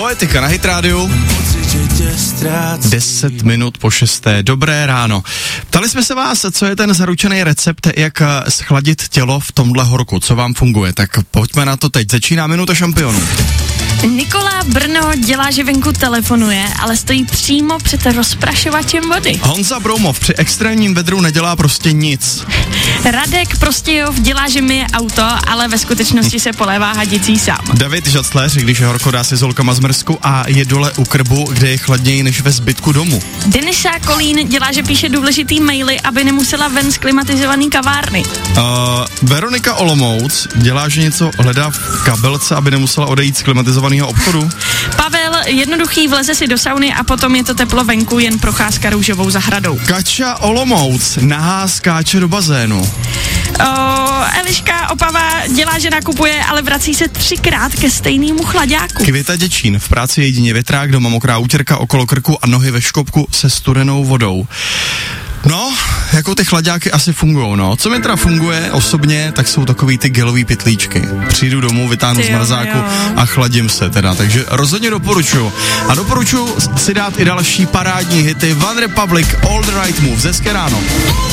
Poetika na Hit rádiu. 10 minut po 6. Dobré ráno. Ptali jsme se vás, co je ten zaručený recept, jak schladit tělo v tomhle horku, co vám funguje. Tak pojďme na to teď. Začíná Minuta šampionů. Nikola Brno dělá, že venku telefonuje, ale stojí přímo před rozprašovačem vody. Honza Broumov při extrémním vedru nedělá prostě nic. Radek Prostějov dělá, že myje auto, ale ve skutečnosti se polévá hadicí sám. David Žacléř, když je horko, dá si s holkama zmrzku a je dole u krbu, kde je chladněji než ve zbytku domu. Denisa Kolín dělá, že píše důležitý maily, aby nemusela ven z klimatizovaný kavárny. Veronika Olomouc dělá, že něco hledá v kabelce, aby nemusela odejít z klimatizovaného obchodu. Pavel Jednoduchý vleze si do sauny a potom je to teplo venku, jen procházka růžovou zahradou. Kača Olomouc nahá skáče do bazénu. Eliška Opava dělá, že nakupuje, ale vrací se 3krát ke stejnému chlaďáku. Květa Děčín, v práci jedině větrák, doma mokrá útěrka okolo krku a nohy ve škopku se studenou vodou. No, jako ty chlaďáky asi fungujou, no. Co mi teda funguje osobně, tak jsou takový ty gelový pytlíčky. Přijdu domů, vytáhnu z mrazáku a chladím se teda, takže rozhodně doporučuju. A doporučuju si dát i další parádní hity. One Republic, All the Right Moves, hezké ráno.